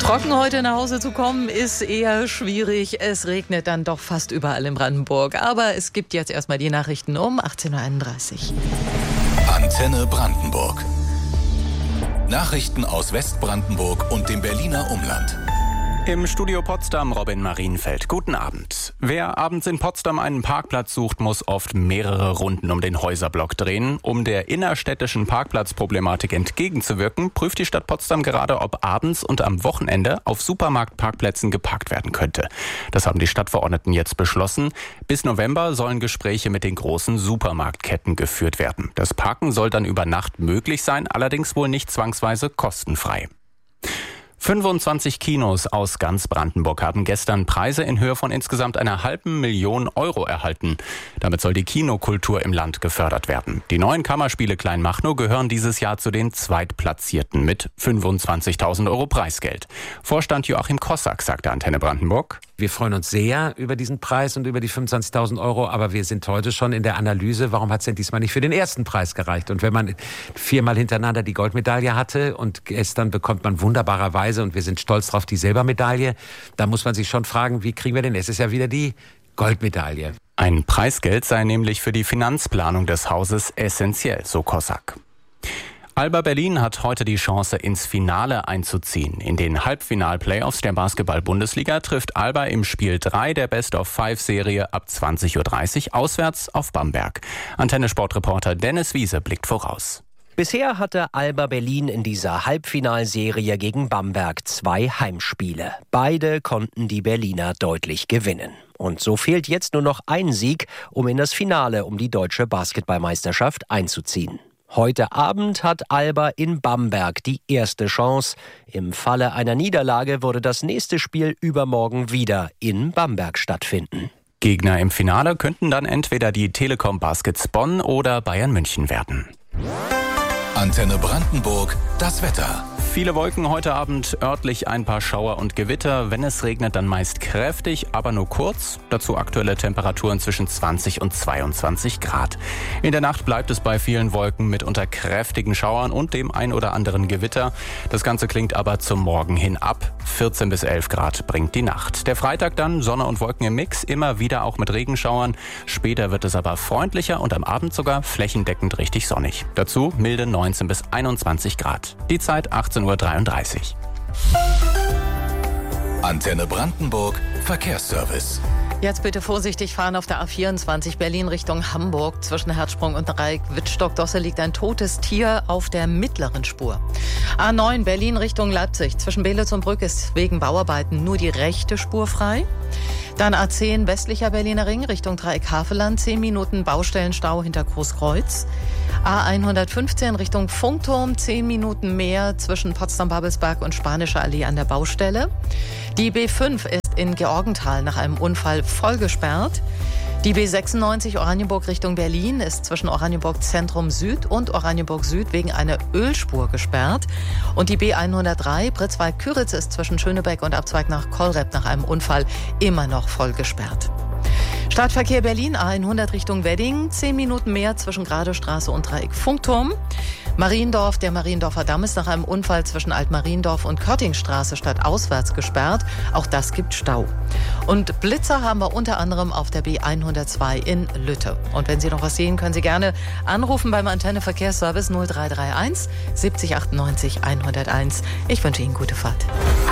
Trocken heute nach Hause zu kommen, ist eher schwierig. Es regnet dann doch fast überall in Brandenburg. Aber es gibt jetzt erstmal die Nachrichten um 18.31 Uhr. Antenne Brandenburg. Nachrichten aus Westbrandenburg und dem Berliner Umland. Im Studio Potsdam Robin Marienfeld. Guten Abend. Wer abends in Potsdam einen Parkplatz sucht, muss oft mehrere Runden um den Häuserblock drehen. Um der innerstädtischen Parkplatzproblematik entgegenzuwirken, prüft die Stadt Potsdam gerade, ob abends und am Wochenende auf Supermarktparkplätzen geparkt werden könnte. Das haben die Stadtverordneten jetzt beschlossen. Bis November sollen Gespräche mit den großen Supermarktketten geführt werden. Das Parken soll dann über Nacht möglich sein, allerdings wohl nicht zwangsweise kostenfrei. 25 Kinos aus ganz Brandenburg haben gestern Preise in Höhe von insgesamt 500.000 Euro erhalten. Damit soll die Kinokultur im Land gefördert werden. Die neuen Kammerspiele Kleinmachnow gehören dieses Jahr zu den Zweitplatzierten mit 25.000 Euro Preisgeld. Vorstand Joachim Kossack sagte Antenne Brandenburg: Wir freuen uns sehr über diesen Preis und über die 25.000 Euro, aber wir sind heute schon in der Analyse, warum hat es denn diesmal nicht für den ersten Preis gereicht? Und wenn man 4-mal hintereinander die Goldmedaille hatte und gestern bekommt man wunderbarerweise, und wir sind stolz drauf, die Silbermedaille, da muss man sich schon fragen, wie kriegen wir denn nächstes Jahr wieder die Goldmedaille? Ein Preisgeld sei nämlich für die Finanzplanung des Hauses essentiell, so Kossack. Alba Berlin hat heute die Chance, ins Finale einzuziehen. In den Halbfinal-Playoffs der Basketball-Bundesliga trifft Alba im Spiel 3 der Best-of-5-Serie ab 20.30 Uhr auswärts auf Bamberg. Antenne-Sportreporter Dennis Wiese blickt voraus. Bisher hatte Alba Berlin in dieser Halbfinalserie gegen Bamberg 2 Heimspiele. Beide konnten die Berliner deutlich gewinnen. Und so fehlt jetzt nur noch ein Sieg, um in das Finale um die deutsche Basketballmeisterschaft einzuziehen. Heute Abend hat Alba in Bamberg die erste Chance. Im Falle einer Niederlage würde das nächste Spiel übermorgen wieder in Bamberg stattfinden. Gegner im Finale könnten dann entweder die Telekom Baskets Bonn oder Bayern München werden. Antenne Brandenburg, das Wetter. Viele Wolken heute Abend, örtlich ein paar Schauer und Gewitter. Wenn es regnet, dann meist kräftig, aber nur kurz. Dazu aktuelle Temperaturen zwischen 20 und 22 Grad. In der Nacht bleibt es bei vielen Wolken mitunter kräftigen Schauern und dem ein oder anderen Gewitter. Das Ganze klingt aber zum Morgen hin ab. 14 bis 11 Grad bringt die Nacht. Der Freitag dann Sonne und Wolken im Mix, immer wieder auch mit Regenschauern. Später wird es aber freundlicher und am Abend sogar flächendeckend richtig sonnig. Dazu milde 19 bis 21 Grad. Die Zeit 18:33 Uhr. Antenne Brandenburg, Verkehrsservice. Jetzt bitte vorsichtig fahren auf der A24 Berlin Richtung Hamburg. Zwischen Herzsprung und Dreieck Wittstock-Dosse liegt ein totes Tier auf der mittleren Spur. A9 Berlin Richtung Leipzig. Zwischen Beelitz und Brück ist wegen Bauarbeiten nur die rechte Spur frei. Dann A10 westlicher Berliner Ring Richtung Dreieck Havelland. 10 Minuten Baustellenstau hinter Großkreuz. A115 Richtung Funkturm. 10 Minuten mehr zwischen Potsdam-Babelsberg und Spanische Allee an der Baustelle. Die B5 ist in Georgenthal nach einem Unfall voll gesperrt. Die B96 Oranienburg Richtung Berlin ist zwischen Oranienburg Zentrum Süd und Oranienburg Süd wegen einer Ölspur gesperrt. Und die B103 Pritzwalk-Küritz ist zwischen Schönebeck und Abzweig nach Kollrep nach einem Unfall immer noch voll gesperrt. Stadtverkehr Berlin, A100 Richtung Wedding, 10 Minuten mehr zwischen Gradestraße und Dreieck Funkturm. Mariendorf, der Mariendorfer Damm ist nach einem Unfall zwischen Altmariendorf und Körtingstraße stadtauswärts gesperrt. Auch das gibt Stau. Und Blitzer haben wir unter anderem auf der B102 in Lütte. Und wenn Sie noch was sehen, können Sie gerne anrufen beim Antenne Verkehrsservice 0331 70 98 101. Ich wünsche Ihnen gute Fahrt.